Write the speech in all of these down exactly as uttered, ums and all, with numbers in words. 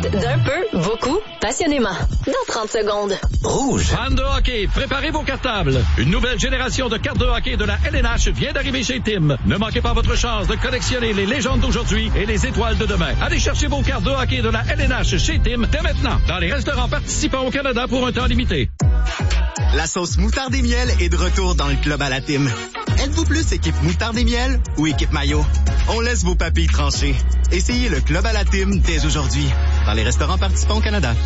d'un peu, beaucoup, passionnément. Dans trente secondes. Rouge. Fans de hockey, préparez vos cartables. Une nouvelle génération de cartes de hockey de la L N H vient d'arriver chez Tim. Ne manquez pas votre chance de collectionner les légendes d'aujourd'hui et les étoiles de demain. Allez chercher vos cartes de hockey de la L N H chez Tim dès maintenant, dans les restaurants participants au Canada pour un temps limité. La sauce moutarde et miel est de retour dans le club à la Tim. Êtes-vous plus équipe moutarde et miel ou équipe maillot? On laisse vos papilles trancher. Essayez le club à la Tim dès aujourd'hui, dans les restaurants participants au Canada.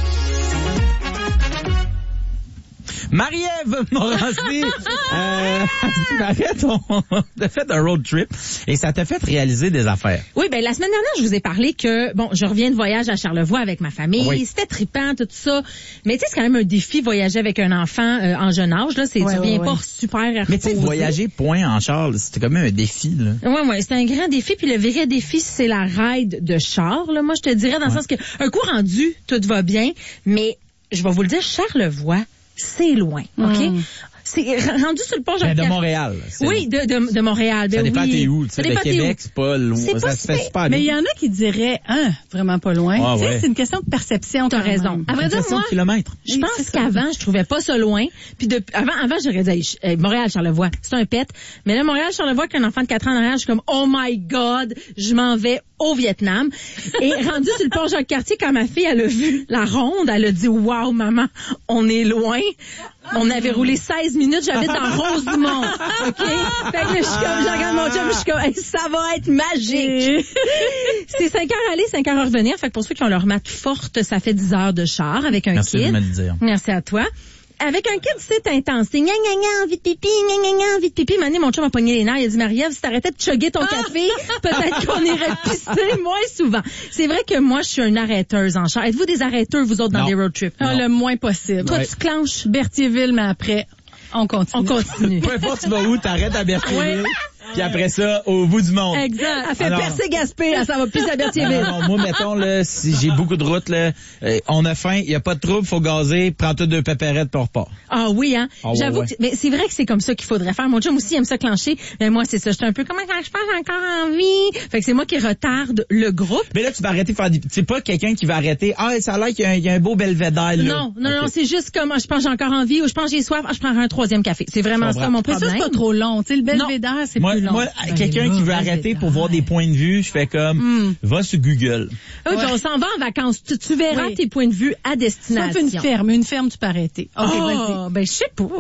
Marie-Ève Morancy, euh, Marie-Ève, on a fait un road trip et ça t'a fait réaliser des affaires. Oui, ben la semaine dernière, je vous ai parlé que, bon, je reviens de voyage à Charlevoix avec ma famille. Oui. C'était trippant, tout ça. Mais tu sais, c'est quand même un défi voyager avec un enfant euh, en jeune âge. Là, c'est, ouais, tu reviens ouais, pas ouais. super à Mais tu sais, voyager point en char, c'était quand même un défi. Là. Oui, oui, c'est un grand défi. Puis le vrai défi, c'est la ride de char. Là. Moi, je te dirais dans ouais. le sens que un coup rendu, tout va bien. Mais je vais vous le dire, Charlevoix, c'est loin, OK? Mm. C'est rendu sur le pont Jean-Pierre. Ben de Montréal. Oui, de, de, de Montréal. Ben ça dépend oui. t'es où. Tu sais, de Québec, c'est pas loin. C'est pas ça se fait super bien. Mais il y en a qui diraient, hein, vraiment pas loin. Ah, tu sais, ouais. c'est une question de perception. T'as raison. À vrai dire, moi, je oui, pense qu'avant, je trouvais pas ça loin. Puis de, avant, avant, j'aurais dit, hey, Montréal-Charlevoix, c'est un pet. Mais là, Montréal-Charlevoix, qu'un enfant de quatre ans en arrière, je suis comme, oh my God, je m'en vais au Vietnam. Et rendu sur le pont Jacques-Cartier, quand ma fille, elle a vu la ronde, elle a dit, wow, maman, on est loin. On avait roulé seize minutes, j'habite dans Rosemont. OK? Fait que là, je suis comme, je regarde mon job, je suis comme, hey, ça va être magique. C'est cinq heures aller, cinq heures revenir. Fait que pour ceux qui ont leur mat forte, ça fait dix heures de char avec un Merci kid. Merci de me le dire. Merci à toi. Avec un kid, c'est intense. C'est gna gna gna, envie de pipi, gna gna gna, envie de pipi. Mané, mon chum a pogné les nerfs. Il a dit, Marie-Ève, si t'arrêtais de chugger ton café, peut-être qu'on irait pisser moins souvent. C'est vrai que moi, je suis une arrêteuse en char. Êtes-vous des arrêteurs, vous autres, dans non. des road trips? Ah, le moins possible. Toi, ouais. tu clenches Berthierville, mais après, on continue. On continue. Peu importe tu vas où, t'arrêtes à Berthierville. Ouais. Puis après ça, au bout du monde. Exact. Elle fait Alors, percer Gaspé, là, ça va plus à Berthierville. Non, non, moi, mettons, là, si j'ai beaucoup de routes, là, euh, on a faim, il y a pas de trouble, faut gazer, prends-toi deux pépérettes pour repart. Ah oui, hein. Ah, J'avoue ouais, que, mais c'est vrai que c'est comme ça qu'il faudrait faire. Mon chum aussi aime ça clencher. Mais moi, c'est ça. J'étais un peu, comment quand je pense j'ai encore envie? Fait que c'est moi qui retarde le groupe. Mais là, tu vas arrêter de faire des, c'est pas quelqu'un qui va arrêter. Ah, ça a l'air qu'il y a un, il y a un beau belvédère, là. Non, non, okay. non, c'est juste comme, je pense j'ai encore envie ou je pense j'ai soif, ah, je prendrai un troisième café. C'est vraiment ça, mon problème. Mais ça, c'est pas trop long. Tu sais, le belvédère, c'est moi, plus long. Moi, quelqu'un qui veut arrêter pour voir des points de vue, je fais comme, mm. va sur Google. Oui, ouais. On s'en va en vacances. Tu, tu verras oui. tes points de vue à destination. Sauf une ferme. Une ferme, tu peux arrêter. OK, oh, vas-y. Ben, je sais pas.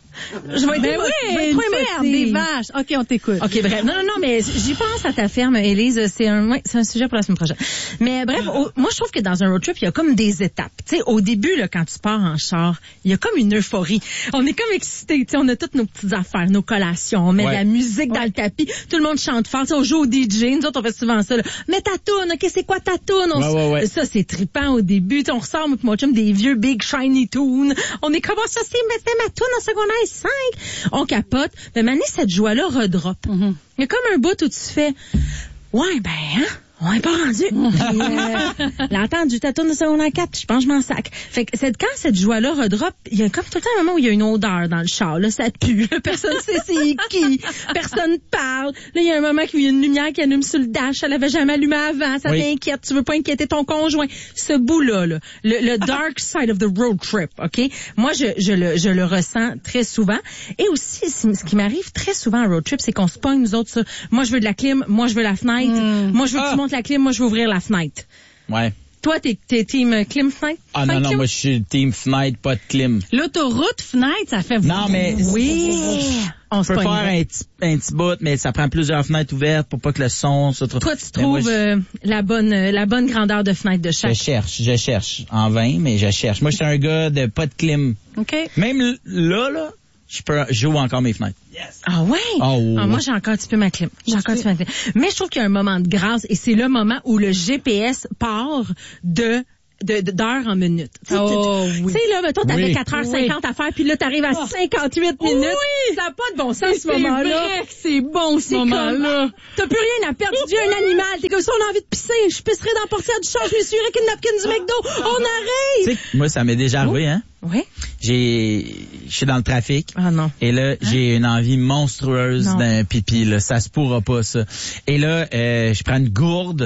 Je vais être ben oui, une ferme, des vaches. OK, on t'écoute. OK, bref. Non, non, non, mais j'y pense à ta ferme, Élise. C'est un, ouais, c'est un sujet pour la semaine prochaine. Mais bref, au, moi, je trouve que dans un road trip, il y a comme des étapes. Tu sais, au début, là, quand tu pars en char, il y a comme une euphorie. On est comme excités. Tu sais, on a toutes nos petites affaires, nos collations. On met ouais. de la musique ouais. dans le tapis. Tout le monde chante fort. Tu sais, on joue au D J. Nous autres, on fait souvent ça, là. Mets ta toune. OK, c'est quoi ta toune? Ouais, ouais, ouais. Ça, c'est trippant au début. T'sais, on ressort, moi, mon chum, des vieux big shiny tunes. On est comme, ça, c'est, c'était ma toune en secondaire cinq. On capote. Mais maintenant, cette joie-là redrop. Mm-hmm. Il y a comme un bout où tu fais, ouais, ben, hein? On est pas rendu. Puis, euh, l'entendre du tatou de secondaire quatre, je pense que je m'en sac. Fait que cette, quand cette joie-là redrop, il y a comme tout le temps un moment où il y a une odeur dans le char. Là, ça pue. Là, personne sait c'est qui. Personne parle. Là, il y a un moment où il y a une lumière qui allume sur le dash. Elle avait jamais allumé avant. Ça oui. t'inquiète. Tu veux pas inquiéter ton conjoint. Ce bout-là, là, le, le dark side of the road trip, OK? Moi, je, je, le, je le ressens très souvent. Et aussi, ce qui m'arrive très souvent en road trip, c'est qu'on se pogne, nous autres, ça. Moi, je veux de la clim. Moi, je veux de la fenêtre. Mm. Moi, je veux que ah. tu montes la clim, moi je vais ouvrir la fenêtre. Ouais. Toi, t'es, t'es team clim fenêtre? Ah non, non, clim? Moi je suis team fenêtre, pas de clim. L'autoroute fenêtre, ça fait... Non, mais... Oui! On peut faire un petit, un petit bout, mais ça prend plusieurs fenêtres ouvertes pour pas que le son se trouve... Toi, tu trouves moi, je... euh, la bonne euh, la bonne grandeur de fenêtre de chaque? Je cherche, je cherche. En vain, mais je cherche. Moi, je suis un gars de pas de clim. OK. Même là, là, je peux jouer encore mes fenêtres. Yes. Ah ouais? Oh, ouais. Ah, moi, j'ai encore un petit peu ma clim. J'ai encore un petit peu ma clim. Mais je trouve qu'il y a un moment de grâce et c'est le moment où le G P S part de... De, de, d'heure en minute. Tu sais, oh, oui. là, mettons, t'avais oui. quatre heures cinquante oui. à faire, puis là, t'arrives à oh. cinquante-huit minutes. Oui. Ça n'a pas de bon sens, ce c'est moment-là. C'est vrai que c'est bon, ce c'est moment-là. T'as plus rien à perdre. Tu deviens un animal. T'es comme ça, on a envie de pisser. Je pisserai dans la portière du char. Je me suis avec une napkin du McDo. On arrive. Tu sais, moi, ça m'est déjà arrivé, hein. Oui. J'ai, je suis dans le trafic. Ah non. Et là, hein? j'ai une envie monstrueuse non. d'un pipi, là. Ça se pourra pas, ça. Et là, euh, je prends une gourde.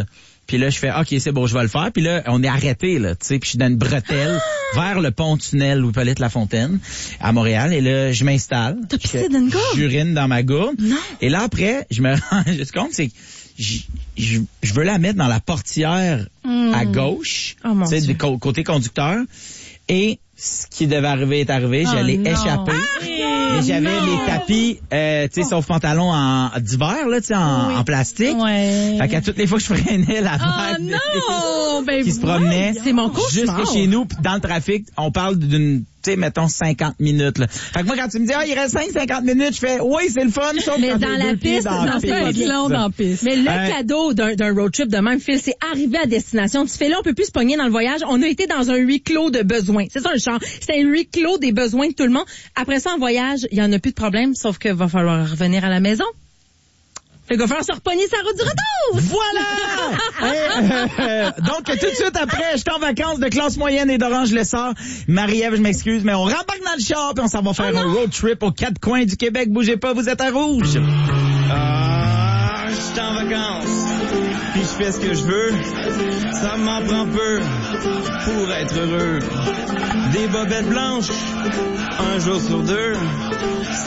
Puis là, je fais, OK, c'est bon, je vais le faire. Puis là, on est arrêté, là, tu sais. Puis je suis dans une bretelle vers le pont-tunnel Louis-Polyte-Lafontaine à Montréal. Et là, je m'installe. T'as pissé dans une gourde? J'urine dans ma gourde. Non. Et là, après, je me rends juste compte, c'est que je, je, je veux la mettre dans la portière mm. à gauche, oh, tu sais, du co- côté conducteur. Et ce qui devait arriver est arrivé. Oh, J'allais non. échapper. Ah, mais j'avais non. les tapis, euh, tu sais, sauf pantalon en d'hiver, là, tu sais, en, Oui. en plastique. Ouais. Fait qu'à toutes les fois que je freinais la Oh vague de non! Ben, qui se promenait c'est mon cauchemar. jusque chez nous, puis dans le trafic, on parle d'une, tu sais, mettons cinquante minutes, là. Fait que moi, quand tu me dis, ah, il reste cinq cinquante minutes, je fais, oui, c'est le fun, sauf Mais quand dans t'as la deux pieds piste, dans la non, c'est pas piste. long dans la piste. Mais le Euh, cadeau d'un, d'un road trip de même, Phil, c'est arriver à destination. Tu fais là, on peut plus se pogner dans le voyage. On a été dans un huis clos de besoins. C'est ça un char. C'était un huis clos des besoins de tout le monde. Après ça, en voyage, il y en a plus de problème, sauf que va falloir revenir à la maison. Fait qu'il va falloir se repogner sa route du retour. Voilà! Et, euh, donc, tout de suite après, je suis en vacances de classe moyenne et d'Orange Lessard. Marie-Ève, je m'excuse, mais on rembarque dans le char puis on s'en va faire Oh un road trip aux quatre coins du Québec. Bougez pas, vous êtes à rouge. Ah, je suis en vacances, puis je fais ce que je veux. Ça m'en prend peu pour être heureux. Des bobettes blanches, un jour sur deux.